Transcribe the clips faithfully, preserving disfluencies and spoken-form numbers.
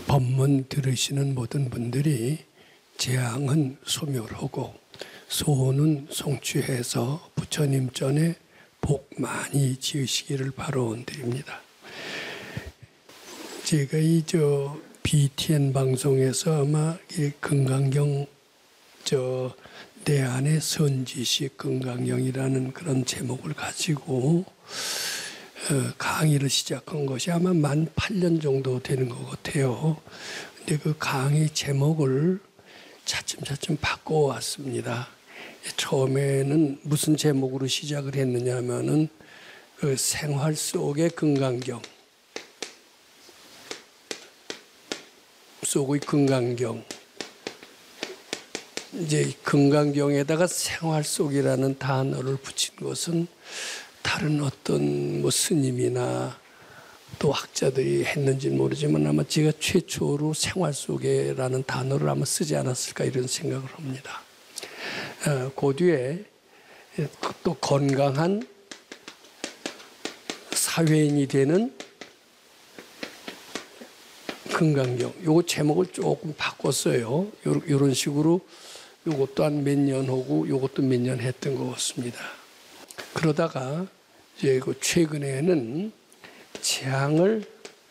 법문 들으시는 모든 분들이 재앙은 소멸하고 소원은 성취해서 부처님 전에 복 많이 지으시기를 바라드립니다. 제가 이 저 비티엔 방송에서 아마 이 금강경 저 내 안의 선지식 금강경이라는 그런 제목을 가지고 어, 강의를 시작한 것이 아마 만 팔 년 정도 되는 것 같아요. 근데 그 강의 제목을 차츰차츰 바꿔왔습니다. 처음에는 무슨 제목으로 시작을 했느냐 하면은 그 생활 속의 금강경, 속의 금강경. 이제 금강경에다가 생활 속이라는 단어를 붙인 것은 다른 어떤 뭐 스님이나 또 학자들이 했는지는 모르지만 아마 제가 최초로 생활 속에라는 단어를 아마 쓰지 않았을까 이런 생각을 합니다. 어, 그 뒤에 또 건강한 사회인이 되는 금강경, 요거 제목을 조금 바꿨어요. 요런 식으로 요것도 한 몇 년 하고 요것도 몇 년 했던 것 같습니다. 그러다가 이제 그 최근에는 재앙을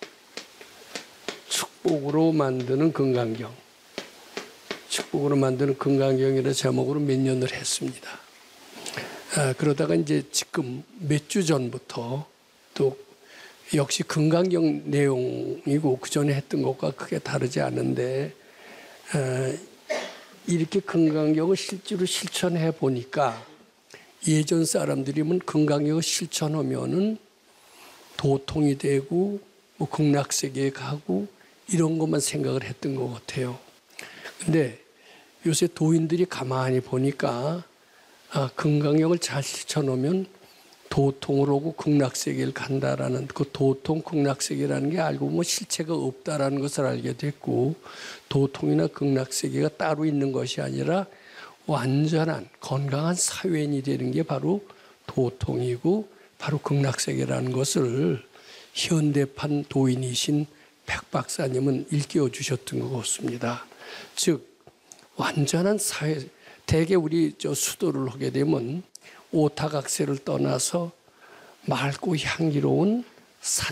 축복으로 만드는 금강경, 축복으로 만드는 금강경이라는 제목으로 몇 년을 했습니다. 아, 그러다가 이제 지금 몇 주 전부터 또 역시 금강경 내용이고 그 전에 했던 것과 크게 다르지 않은데 아, 이렇게 금강경을 실제로 실천해 보니까 예전 사람들이면 금강경을 실천하면은 도통이 되고 뭐 극락세계에 가고 이런 것만 생각을 했던 것 같아요. 근데 요새 도인들이 가만히 보니까 아, 금강경을 잘 실천하면 도통을 오고 극락세계를 간다라는 그 도통 극락세계라는 게 알고 보면 실체가 없다라는 것을 알게 됐고 도통이나 극락세계가 따로 있는 것이 아니라 완전한 건강한 사회인이 되는 게 바로 도통이고 바로 극락세계라는 것을 현대판 도인이신 백 박사님은 일깨워 주셨던 것 같습니다. 즉 완전한 사회, 대개 우리 저 수도를 하게 되면 오타각세를 떠나서 맑고 향기로운 산